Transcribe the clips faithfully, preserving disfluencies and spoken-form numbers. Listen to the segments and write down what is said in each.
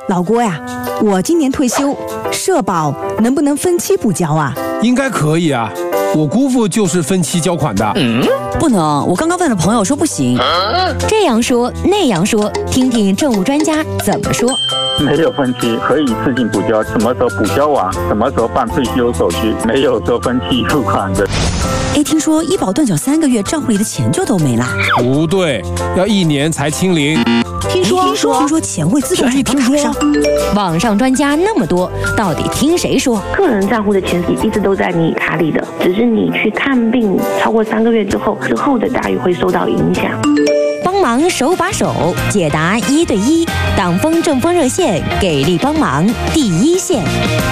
老郭呀，我今年退休，社保能不能分期补交啊？ 应该可以啊，我姑父就是分期交款的。 嗯，不能，我刚刚问了朋友说不行。 这样说那样说，听听政务专家怎么说。 没有分期，可以自行补交，什么时候补交完，什么时候办退休手续，没有说分期付款的。 哎，听说医保断缴三个月，账户里的钱就都没了。 不对，要一年才清零。 听说听说听说钱会自动转到卡上。 网上专家那么多，到底听谁说？ 个人账户的钱一直都在你卡里的，只是你去看病超过三个月之后，之后的待遇会受到影响。 帮忙手把手解答一对一，党风政风热线给力帮忙第一线。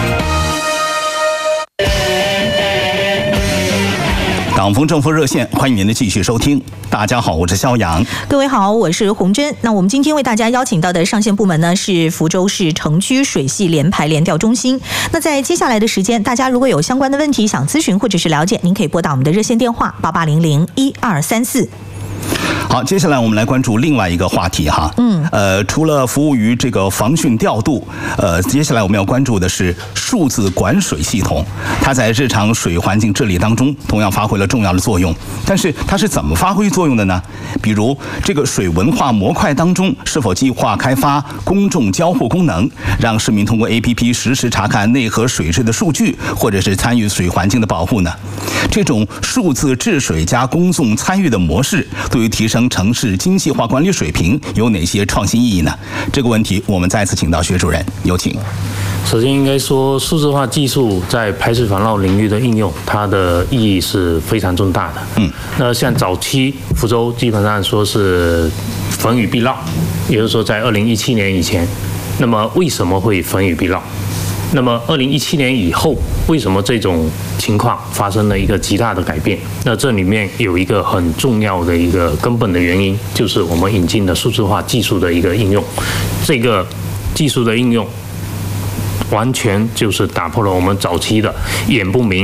党风政风热线，欢迎您的继续收听。大家好，我是肖阳。 各位好，我是洪珍。那我们今天为大家邀请到的上线部门呢是福州市城区水系联排联调中心。那在接下来的时间，大家如果有相关的问题想咨询或者是了解，您可以拨打我们的热线电话八八零零一二三四。 好，接下来我们来关注另外一个话题哈。嗯，呃，除了服务于这个防汛调度，呃，接下来我们要关注的是数字管水系统，它在日常水环境治理当中同样发挥了重要的作用。但是它是怎么发挥作用的呢？比如这个水文化模块当中是否计划开发公众交互功能，让市民通过 A P P 实时查看内河水质的数据，或者是参与水环境的保护呢？这种数字治水加公众参与的模式，对于提升城市精细化管理水平有哪些创新意义呢？这个问题我们再次请到薛主任，有请。 首先应该说，数字化技术在排水防涝领域的应用，它的意义是非常重大的。嗯，那像早期福州基本上说是逢雨必涝，也就是说在二零一七年以前，那么为什么会逢雨必涝？那么二零一七年以后，为什么这种情况发生了一个极大的改变？那这里面有一个很重要的一个根本的原因，就是我们引进的数字化技术的一个应用。这个技术的应用，完全就是打破了我们早期的眼不明